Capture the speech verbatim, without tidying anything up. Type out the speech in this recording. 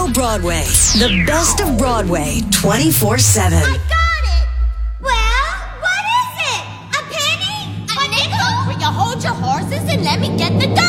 Radio Broadway. The best of Broadway, twenty-four seven. I got it! Well, what is it? A penny? A nickel? Will you hold your horses and let me get the dough?